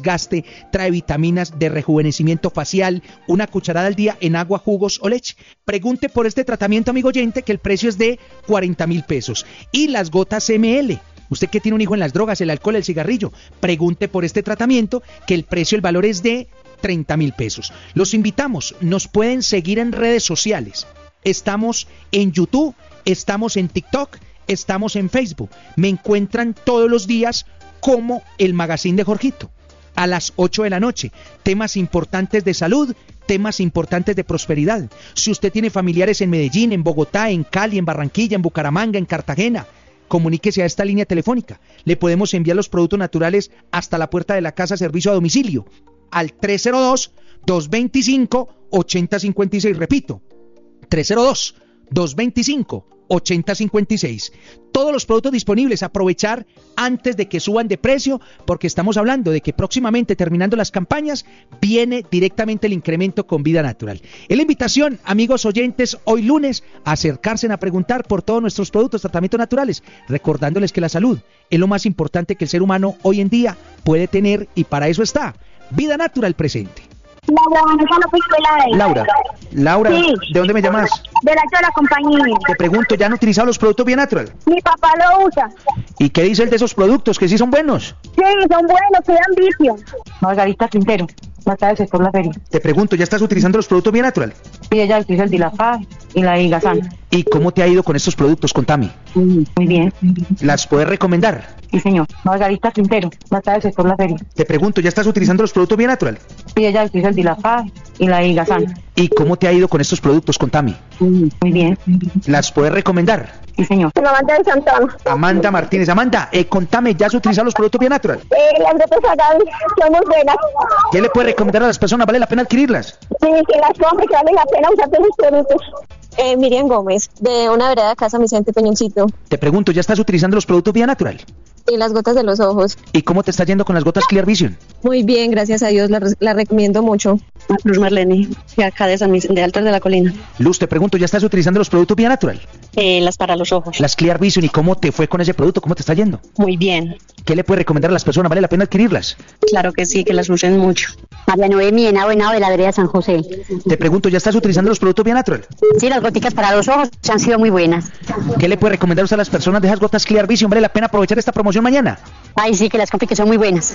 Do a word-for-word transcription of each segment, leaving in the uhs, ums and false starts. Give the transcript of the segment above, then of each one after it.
desgaste, trae vitaminas de rejuvenecimiento facial, una cucharada al día en agua, jugos o leche. Pregunte por este tratamiento, amigo oyente, que el precio es de cuarenta mil pesos. Y las gotas M L. Usted que tiene un hijo en las drogas, el alcohol, el cigarrillo, pregunte por este tratamiento, que el precio, el valor es de treinta mil pesos. Los invitamos, nos pueden seguir en redes sociales. Estamos en YouTube, estamos en TikTok, estamos en Facebook. Me encuentran todos los días como el Magazine de Jorgito. A las ocho de la noche, temas importantes de salud, temas importantes de prosperidad. Si usted tiene familiares en Medellín, en Bogotá, en Cali, en Barranquilla, en Bucaramanga, en Cartagena, comuníquese a esta línea telefónica. Le podemos enviar los productos naturales hasta la puerta de la casa, servicio a domicilio, al tres cero dos, dos dos cinco, ocho cero cinco seis. Repito, tres cero dos, dos dos cinco, ocho cero cinco seis. Todos los productos disponibles, aprovechar antes de que suban de precio, porque estamos hablando de que próximamente, terminando las campañas, viene directamente el incremento con Vida Natural. Es la invitación, amigos oyentes, hoy lunes, a acercarse a preguntar por todos nuestros productos, tratamientos naturales, recordándoles que la salud es lo más importante que el ser humano hoy en día puede tener, y para eso está Vida Natural presente. Laura, Vanessa López Peláez. Laura, Laura, Sí. ¿de dónde me llamas? De la de la compañía. Te pregunto, ¿ya han utilizado los productos Vida Natural? Mi papá lo usa. ¿Y qué dice él de esos productos? ¿Que sí son buenos? Sí, son buenos, te dan vicio. Margarita Quintero, Mata del sector La Feria. Te pregunto, ¿ya estás utilizando los productos Vida Natural? Y ella utiliza el Dilafaz y la Igazán. ¿Y cómo te ha ido con estos productos? Contame. Mm, Muy bien. ¿Las puedes recomendar? Sí, señor. Margarita Quintero, Mata del sector La Feria. Te pregunto, ¿ya estás utilizando los productos Vida Natural? Y ella utiliza el Dilafaz y la Igazán. ¿Y cómo te ha ido con estos productos? Contame. Mm, Muy bien. ¿Las puedes recomendar? Sí, señor. La banda de Santana. Amanda Martínez. Amanda, eh, contame, ¿ya has utilizado los productos Vida Natural? Eh, las gotas Agavi son muy buenas. ¿Qué le puedes recomendar a las personas? ¿Vale la pena adquirirlas? Sí, que las compres, que vale la pena usar todos los productos. Eh, Miriam Gómez, de una vereda Casa Vicente Peñoncito. Te pregunto, ¿ya estás utilizando los productos Vida Natural? Y las gotas de los ojos. ¿Y cómo te está yendo con las gotas Clear Vision? Muy bien, gracias a Dios, la, la recomiendo mucho. Luz Marlene, de acá de San Vicente, de Altos de la Colina. Luz, te pregunto, ¿ya estás utilizando los productos Vida Natural? Eh, las para los ojos. Las Clear Vision, ¿y cómo te fue con ese producto? ¿Cómo te está yendo? Muy bien. ¿Qué le puedes recomendar a las personas? ¿Vale la pena adquirirlas? Claro que sí, que las usen mucho. María Noemí, en Abuenao de la vereda San José. Te pregunto, ¿ya estás utilizando los productos Vida Natural? Sí, las goticas para los ojos han sido muy buenas. ¿Qué le puede recomendar usted a las personas de esas gotas Clear Vision? ¿Vale la pena aprovechar esta promoción mañana? Ay, sí, que las compren, que son muy buenas.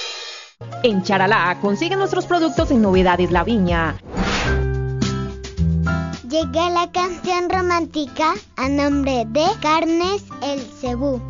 En Charalá consiguen nuestros productos en Novedades La Viña. Llega la canción romántica a nombre de Carnes El Cebú.